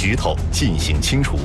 石头进行清除。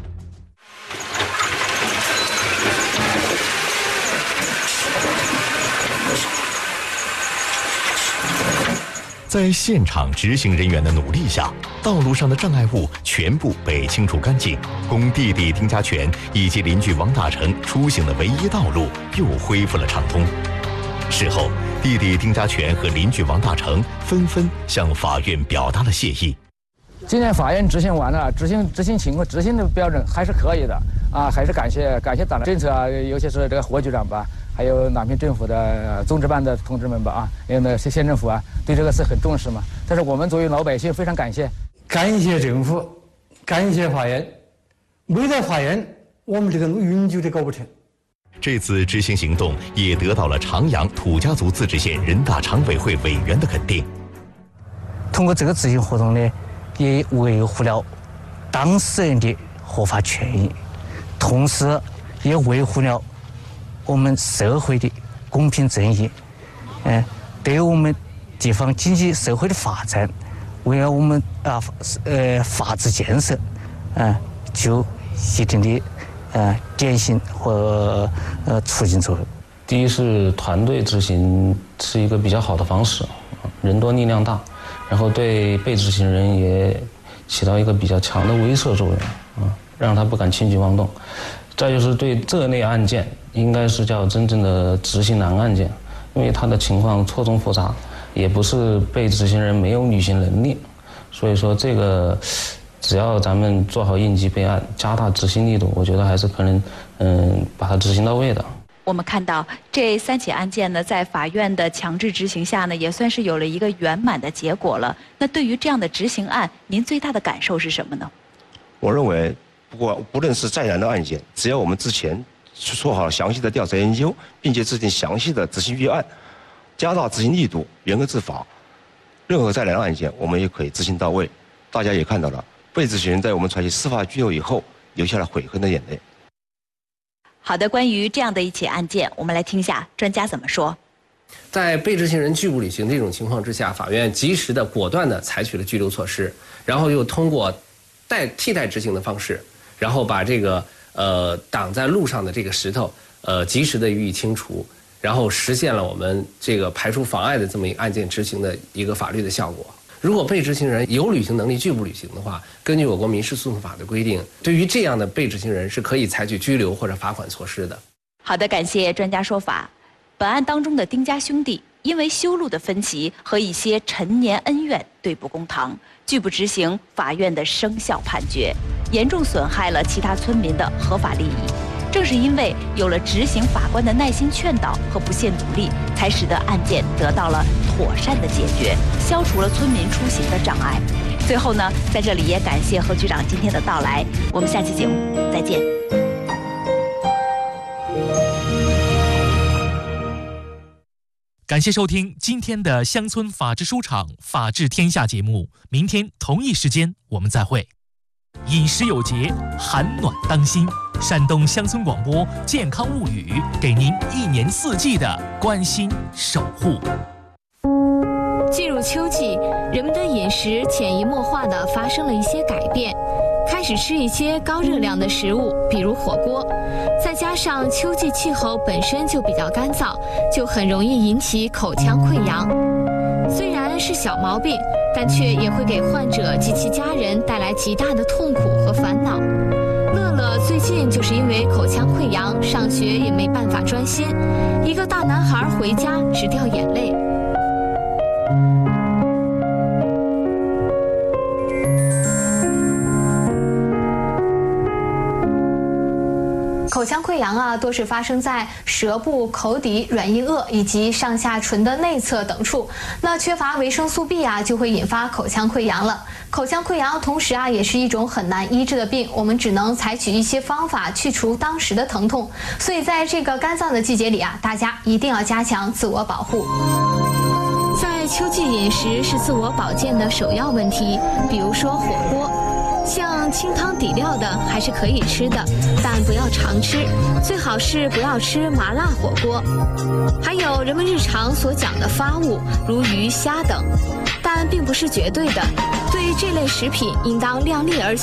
在现场执行人员的努力下，道路上的障碍物全部被清除干净，供弟弟丁家全以及邻居王大成出行的唯一道路又恢复了畅通。事后，弟弟丁家全和邻居王大成纷纷向法院表达了谢意。 今天法院执行完了，执行情况、执行的标准还是可以的啊，还是感谢党的政策啊，尤其是这个何局长吧，还有南平政府的综治办的同志们吧啊，还有呢是县政府啊，对这个事很重视嘛。但是我们作为老百姓非常感谢政府，感谢法院，没在法院，我们这个永久的搞不成。 这次执行行动也得到了长阳土家族自治县人大常委会委员的肯定。 通过这个执行活动呢，也维护了当事人的合法权益，同时也维护了我们社会的公平正义，对我们地方经济社会的发展，为了我们法治建设，就一定的典型和促进作用。 第一是团队执行是一个比较好的方式，人多力量大，然后对被执行人也起到一个比较强的威慑作用，让他不敢轻举妄动。再就是对这类案件，应该是叫真正的执行难案件，因为他的情况错综复杂，也不是被执行人没有履行能力，所以说这个只要咱们做好应急备案，加大执行力度，我觉得还是可能把它执行到位的。 我们看到这3起案件呢，在法院的强制执行下呢，也算是有了一个圆满的结果了。那对于这样的执行案，您最大的感受是什么呢？ 我认为，不论是再难的案件，只要我们之前做好详细的调查研究，并且制定详细的执行预案，加大执行力度，严格执法，任何再难的案件我们也可以执行到位。大家也看到了，被执行人在我们采取司法拘留以后，流下了悔恨的眼泪。 好的，关于这样的一起案件，我们来听一下专家怎么说。 在被执行人拒不履行这种情况之下，法院及时的、果断的采取了拘留措施，然后又通过替代执行的方式，然后把这个挡在路上的这个石头及时的予以清除，然后实现了我们这个排除妨碍的这么一个案件执行的一个法律的效果。如果被执行人有履行能力拒不履行的话，根据我国民事诉讼法的规定，对于这样的被执行人是可以采取拘留或者罚款措施的。 好的，感谢专家说法。本案当中的丁家兄弟因为修路的分歧和一些陈年恩怨对簿公堂，拒不执行法院的生效判决，严重损害了其他村民的合法利益。正是因为有了执行法官的耐心劝导和不懈努力，才使得案件得到了妥善的解决，消除了村民出行的障碍。最后呢，在这里也感谢何局长今天的到来，我们下期节目再见。 感谢收听今天的乡村法制书场法治天下节目，明天同一时间我们再会。饮食有节，寒暖当心。山东乡村广播健康物语，给您1年4季的关心守护。 进入秋季，人们的饮食潜移默化地发生了一些改变，开始吃一些高热量的食物，比如火锅。再加上秋季气候本身就比较干燥，就很容易引起口腔溃疡。虽然是小毛病，但却也会给患者及其家人带来极大的痛苦和烦恼。乐乐最近就是因为口腔溃疡，上学也没办法专心，一个大男孩回家直掉眼泪。口腔溃疡啊，多是发生在舌部、口底、软硬腭以及上下唇的内侧等处。那缺乏维生素 B 啊，就会引发口腔溃疡了。口腔溃疡同时啊，也是一种很难医治的病，我们只能采取一些方法去除当时的疼痛。所以在这个干燥的季节里啊，大家一定要加强自我保护。在秋季饮食是自我保健的首要问题，比如说火锅。像清汤底料的还是可以吃的，但不要常吃，最好是不要吃麻辣火锅。还有人们日常所讲的发物，如鱼虾等，但并不是绝对的。对这类食品应当量力而行。